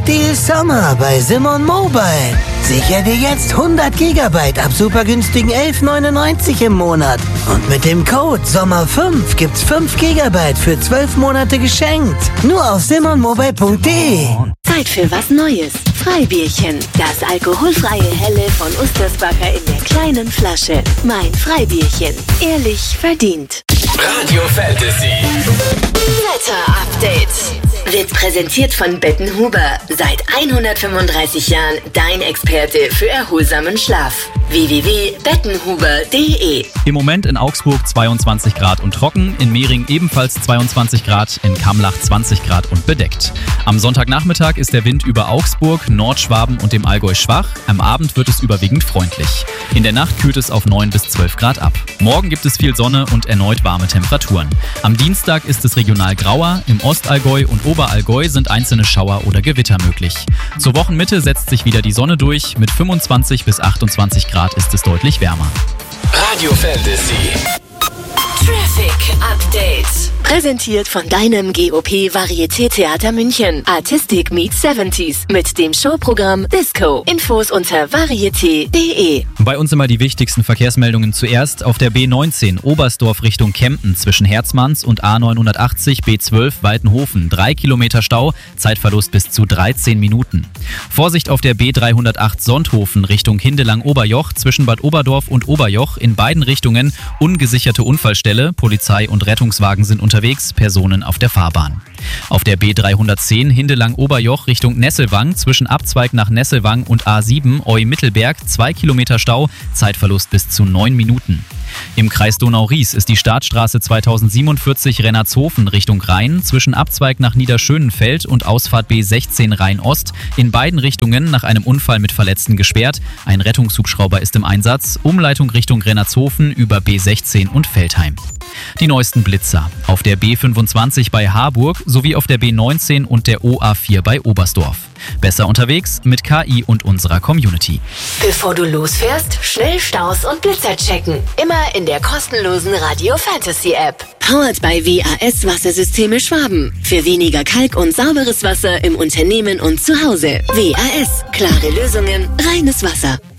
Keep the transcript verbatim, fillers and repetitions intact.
Deal Sommer bei Simon Mobile. Sicher dir jetzt hundert Gigabyte ab super günstigen elf neunundneunzig im Monat. Und mit dem Code Sommer fünf gibt's fünf Gigabyte für zwölf Monate geschenkt. Nur auf simon mobile punkt de. Zeit für was Neues. Freibierchen. Das alkoholfreie Helle von Ustersbacher in der kleinen Flasche. Mein Freibierchen. Ehrlich verdient. Radio Fantasy. Wetter-Update. Wird präsentiert von Bettenhuber. Seit hundertfünfunddreißig Jahren dein Experte für erholsamen Schlaf. w w w punkt bettenhuber punkt de. Im Moment in Augsburg zweiundzwanzig Grad und trocken, in Mehring ebenfalls zweiundzwanzig Grad, in Kamlach zwanzig Grad und bedeckt. Am Sonntagnachmittag ist der Wind über Augsburg, Nordschwaben und dem Allgäu schwach. Am Abend wird es überwiegend freundlich. In der Nacht kühlt es auf neun bis zwölf Grad ab. Morgen gibt es viel Sonne und erneut warme Temperaturen. Am Dienstag ist es regional grauer, im Ostallgäu und Oberallgäu sind einzelne Schauer oder Gewitter möglich. Zur Wochenmitte setzt sich wieder die Sonne durch, mit fünfundzwanzig bis achtundzwanzig Grad ist es deutlich wärmer. Radio Fantasy. Traffic Update. Präsentiert von deinem G O P Varieté-Theater München. Artistic meets siebziger mit dem Showprogramm Disco. Infos unter varieté punkt de. Bei uns immer die wichtigsten Verkehrsmeldungen zuerst. Auf der B neunzehn Oberstdorf Richtung Kempten zwischen Herzmanns und A neunhundertachtzig B zwölf Waltenhofen. Drei Kilometer Stau, Zeitverlust bis zu dreizehn Minuten. Vorsicht auf der B dreihundertacht Sonthofen Richtung Hindelang-Oberjoch zwischen Bad Oberdorf und Oberjoch. In beiden Richtungen ungesicherte Unfallstelle. Polizei und Rettungswagen sind unterwegs, Personen auf der Fahrbahn. Auf der B dreihundertzehn Hindelang-Oberjoch Richtung Nesselwang zwischen Abzweig nach Nesselwang und A sieben Eu-Mittelberg zwei Kilometer Stau, Zeitverlust bis zu neun Minuten. Im Kreis Donau-Ries ist die Startstraße zweitausendsiebenundvierzig Rennertshofen Richtung Rhein zwischen Abzweig nach Niederschönenfeld und Ausfahrt B sechzehn Rhein-Ost in beiden Richtungen nach einem Unfall mit Verletzten gesperrt. Ein Rettungshubschrauber ist im Einsatz. Umleitung Richtung Rennertshofen über B sechzehn und Feldheim. Die neuesten Blitzer auf der B fünfundzwanzig bei Harburg sowie auf der B neunzehn und der O A vier bei Oberstdorf. Besser unterwegs mit K I und unserer Community. Bevor du losfährst, schnell Staus und Blitzer checken. Immer in der kostenlosen Radio Fantasy App. Powered by W A S Wassersysteme Schwaben. Für weniger Kalk und sauberes Wasser im Unternehmen und zu Hause. W A S. Klare Lösungen, reines Wasser.